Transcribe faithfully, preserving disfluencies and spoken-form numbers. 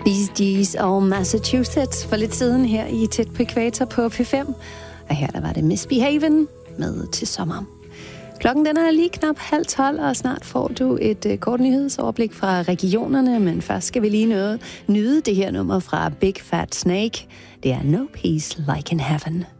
Bee Gees og Massachusetts for lidt siden her i Tæt på Ækvator på P fem. Og her der var det Misbehaven med Til sommer. Klokken den er lige knap halv tolv, og snart får du et uh, kort nyhedsoverblik fra regionerne, men først skal vi lige noget, nyde det her nummer fra Big Fat Snake. Det er No Peace Like in Heaven.